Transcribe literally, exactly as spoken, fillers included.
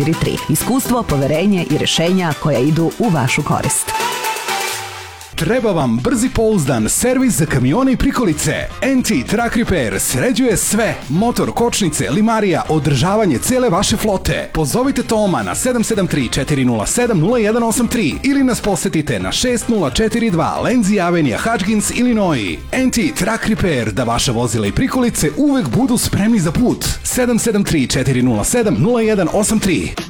tri. Iskustvo, poverenje i rešenja koja idu u vašu korist. Treba vam brzi pouzdan servis za kamione i prikolice. en te Truck Repair sređuje sve. Motor, kočnice, limarija, održavanje cele vaše flote. Pozovite Toma na sedam sedam tri četiri nula sedam nula jedan osam tri ili nas posetite na šest nula četiri dva Lenzi Avenija, Hutchins, Illinois. en te Truck Repair, da vaša vozila i prikolice uvek budu spremni za put. sedam sedam tri četiri nula sedam nula jedan osam tri.